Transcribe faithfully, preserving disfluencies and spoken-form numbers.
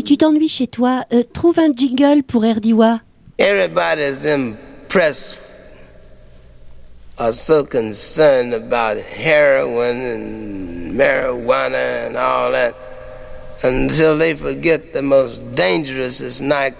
tu t'ennuies chez toi, euh, trouve un jingle pour Erdiwa. Everybody's impressed or so concerned about heroin and marijuana and all that until they forget the most dangerous is not